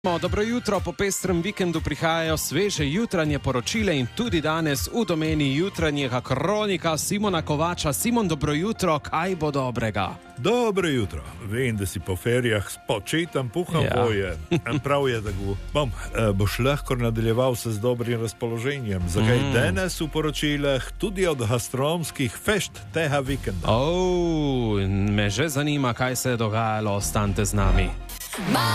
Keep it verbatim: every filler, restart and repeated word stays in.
Dobro jutro, po pestrem vikendu prihajajo sveže jutranje poročile in tudi danes v domeni jutranjega kronika Simona Kovača. Simon, dobro jutro, kaj bo dobrega? Dobro jutro, vem, da si po ferijah s početem puhal Ja. boje. Prav je, da go. Bom, eh, boš lahko nadaljeval se z dobrim razpoloženjem. Zakaj Mm. danes v poročilah tudi od gastronomskih fešt tega vikenda? Oh, me že zanima, kaj se je dogajalo, ostanite z nami.